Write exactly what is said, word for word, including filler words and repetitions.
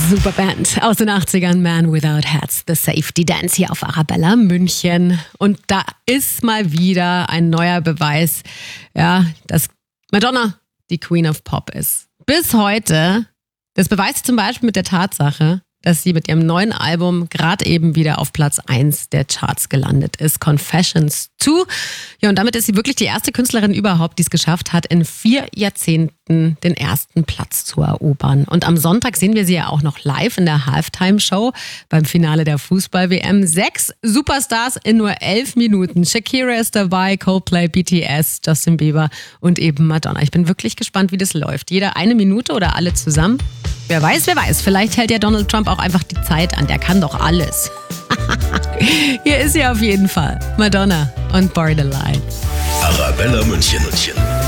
Super Band aus den achtzigern, Man Without Hats, The Safety Dance hier auf Arabella München. Und da ist mal wieder ein neuer Beweis, ja, dass Madonna die Queen of Pop ist. Bis heute, das beweist sie zum Beispiel mit der Tatsache, dass sie mit ihrem neuen Album gerade eben wieder auf Platz eins der Charts gelandet ist. Confessions zwei. Ja, und damit ist sie wirklich die erste Künstlerin überhaupt, die es geschafft hat, in vier Jahrzehnten den ersten Platz zu erobern. Und am Sonntag sehen wir sie ja auch noch live in der Halftime-Show beim Finale der Fußball-W M. Sechs Superstars in nur elf Minuten. Shakira ist dabei, Coldplay, B T S, Justin Bieber und eben Madonna. Ich bin wirklich gespannt, wie das läuft. Jeder eine Minute oder alle zusammen? Wer weiß, wer weiß. Vielleicht hält ja Donald Trump auch einfach die Zeit an. Der kann doch alles. Hier ist sie auf jeden Fall. Madonna und Buried Alive. Arabella München. München.